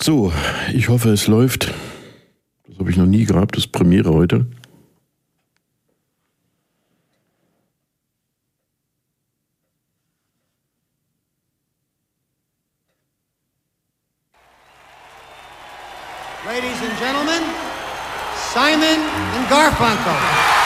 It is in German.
So, ich hoffe, es läuft. Das habe ich noch nie gehabt, das ist Premiere heute. Ladies and gentlemen, Simon and Garfunkel.